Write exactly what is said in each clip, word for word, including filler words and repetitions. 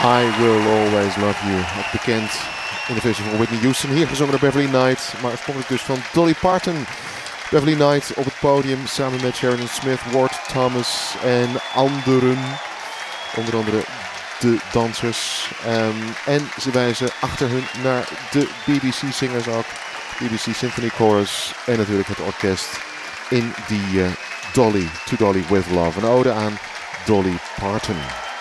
I Will Always Love You. Ook bekend in de versie van Whitney Houston. Hier gezongen door Beverly Knight. Maar oorspronkelijk dus van Dolly Parton. Beverly Knight op het podium samen met Sheridan Smith, Ward Thomas en anderen. Onder andere de dansers. Um, en ze wijzen achter hun naar de B B C-zingers ook. B B C Symphony Chorus en natuurlijk het orkest in die uh, Dolly, To Dolly With Love. Een ode aan Dolly Parton.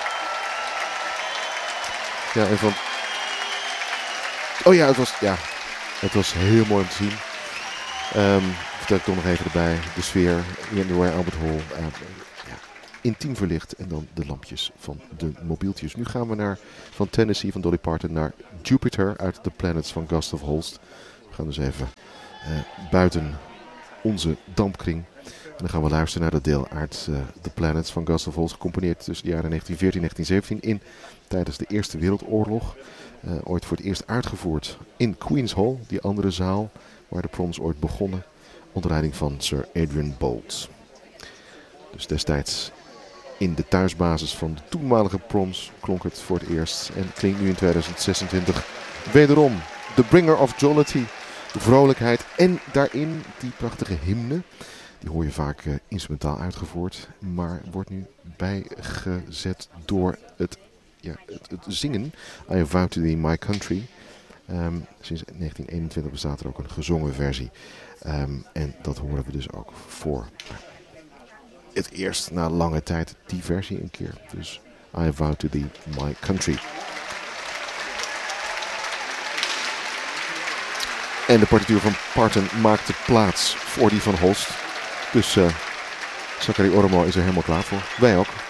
Ja, en van... Oh ja, het was, ja, het was heel mooi om te zien. Um, vertel ik toch nog even erbij. De sfeer in de Royal Albert Hall. Uh, ja, intiem verlicht. En dan de lampjes van de mobieltjes. Nu gaan we naar, van Tennessee van Dolly Parton naar Jupiter uit The Planets van Gustav Holst. We gaan dus even uh, buiten onze dampkring. En dan gaan we luisteren naar dat deel uit uh, The Planets van Gustav Holst. Gecomponeerd tussen de jaren negentien veertien en negentien zeventien in tijdens de Eerste Wereldoorlog. Uh, ooit voor het eerst uitgevoerd in Queen's Hall, die andere zaal waar de proms ooit begonnen. Onder leiding van Sir Adrian Boult. Dus destijds in de thuisbasis van de toenmalige proms klonk het voor het eerst. En klinkt nu in tweeduizend zesentwintig wederom. The Bringer of Jollity. Vrolijkheid en daarin die prachtige hymne. Die hoor je vaak uh, instrumentaal uitgevoerd. Maar wordt nu bijgezet door het, ja, het, het zingen. I Vow to Thee, My Country. Um, sinds negentien eenentwintig bestaat er ook een gezongen versie. Um, en dat horen we dus ook voor het eerst na lange tijd die versie een keer. Dus I Vow to Thee, My Country. En de partituur van Parton maakte plaats voor die van Holst. Dus uh, Zachary Ormo is er helemaal klaar voor. Wij ook.